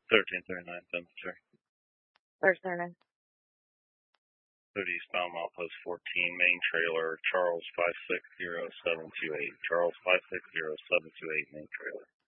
1339 temperature. 1339. 30 eastbound milepost 14, main trailer, Charles 560728. Charles 560728, main trailer.